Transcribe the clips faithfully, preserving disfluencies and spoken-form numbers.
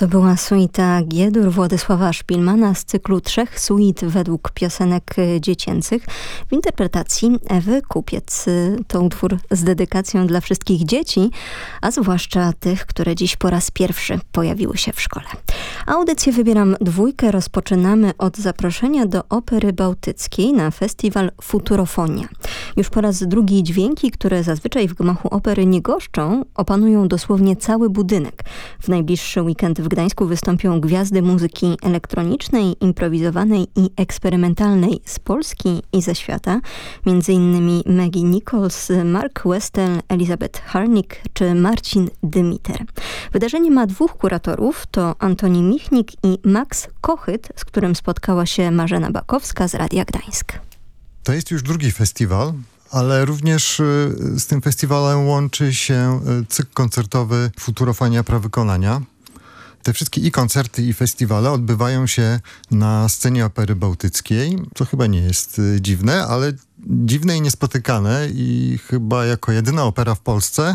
To była suita G-dur Władysława Szpilmana z cyklu trzech suit według piosenek dziecięcych w interpretacji Ewy Kupiec. To utwór z dedykacją dla wszystkich dzieci, a zwłaszcza tych, które dziś po raz pierwszy pojawiły się w szkole. Audycję Wybieram Dwójkę rozpoczynamy od zaproszenia do Opery Bałtyckiej na festiwal Futurofonia. Już po raz drugi dźwięki, które zazwyczaj w gmachu opery nie goszczą, opanują dosłownie cały budynek. W najbliższy weekend w Gdańsku wystąpią gwiazdy muzyki elektronicznej, improwizowanej i eksperymentalnej z Polski i ze świata. Między innymi Maggie Nichols, Mark Westel, Elizabeth Harnik czy Marcin Dymiter. Wydarzenie ma dwóch kuratorów, to Antoni Michnik i Max Kochyt, z którym spotkała się Marzena Bakowska z Radia Gdańsk. To jest już drugi festiwal, ale również z tym festiwalem łączy się cykl koncertowy Futurofonia Prawykonania. Te wszystkie i koncerty, i festiwale odbywają się na scenie Opery Bałtyckiej, co chyba nie jest dziwne, ale dziwne i niespotykane i chyba jako jedyna opera w Polsce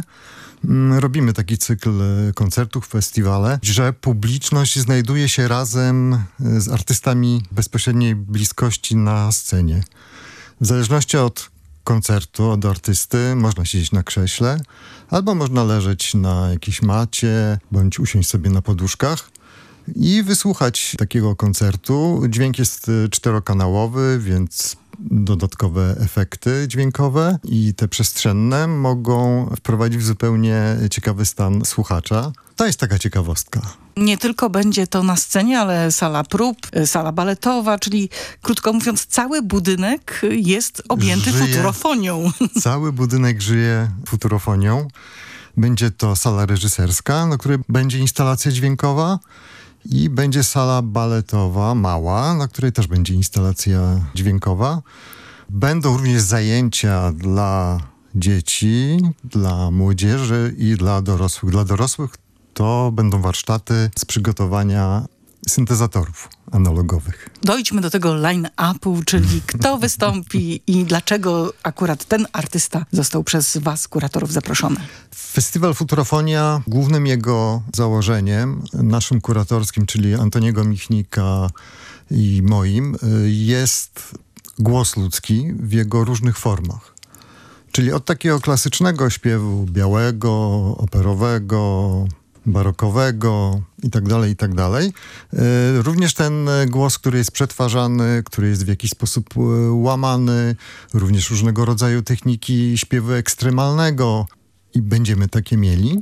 robimy taki cykl koncertów, festiwale, że publiczność znajduje się razem z artystami w bezpośredniej bliskości na scenie. W zależności od koncertu, od artysty, można siedzieć na krześle, albo można leżeć na jakiejś macie, bądź usiąść sobie na poduszkach i wysłuchać takiego koncertu. Dźwięk jest czterokanałowy, więc dodatkowe efekty dźwiękowe i te przestrzenne mogą wprowadzić w zupełnie ciekawy stan słuchacza. To jest taka ciekawostka. Nie tylko będzie to na scenie, ale sala prób, sala baletowa, czyli krótko mówiąc cały budynek jest objęty żyje, futurofonią. Cały budynek żyje futurofonią. Będzie to sala reżyserska, na której będzie instalacja dźwiękowa i będzie sala baletowa, mała, na której też będzie instalacja dźwiękowa. Będą również zajęcia dla dzieci, dla młodzieży i dla dorosłych. Dla dorosłych to będą warsztaty z przygotowania syntezatorów analogowych. Dojdźmy do tego line-upu, czyli kto wystąpi i dlaczego akurat ten artysta został przez was, kuratorów, zaproszony. Festiwal Futurofonia, głównym jego założeniem, naszym kuratorskim, czyli Antoniego Michnika i moim, jest głos ludzki w jego różnych formach. Czyli od takiego klasycznego śpiewu białego, operowego, barokowego i tak dalej, i tak dalej. Również ten głos, który jest przetwarzany, który jest w jakiś sposób łamany, również różnego rodzaju techniki śpiewu ekstremalnego i będziemy takie mieli.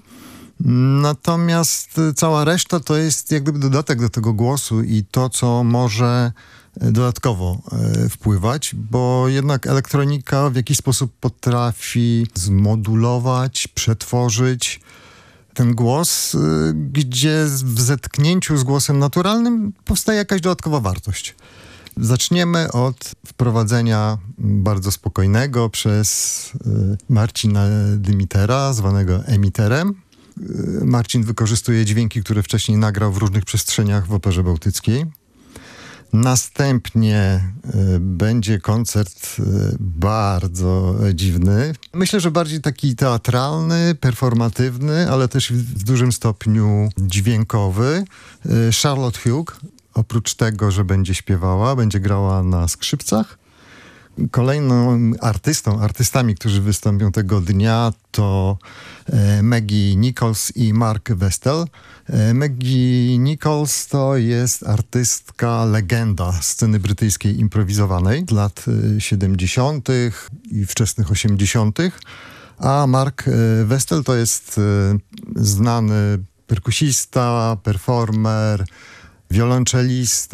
Natomiast cała reszta to jest jak gdyby dodatek do tego głosu i to, co może dodatkowo wpływać, bo jednak elektronika w jakiś sposób potrafi zmodulować, przetworzyć ten głos, gdzie w zetknięciu z głosem naturalnym powstaje jakaś dodatkowa wartość. Zaczniemy od wprowadzenia bardzo spokojnego przez Marcina Dymitera, zwanego emiterem. Marcin wykorzystuje dźwięki, które wcześniej nagrał w różnych przestrzeniach w Operze Bałtyckiej. Następnie y, będzie koncert y, bardzo dziwny. Myślę, że bardziej taki teatralny, performatywny, ale też w, w dużym stopniu dźwiękowy. Y, Charlotte Hugh, oprócz tego, że będzie śpiewała, będzie grała na skrzypcach. Kolejną artystą, artystami, którzy wystąpią tego dnia, to e, Maggie Nichols i Mark Westel. E, Maggie Nichols to jest artystka, legenda sceny brytyjskiej improwizowanej z lat e, siedemdziesiątych i wczesnych osiemdziesiątych. A Mark e, Westel to jest e, znany perkusista, performer, wiolonczelista,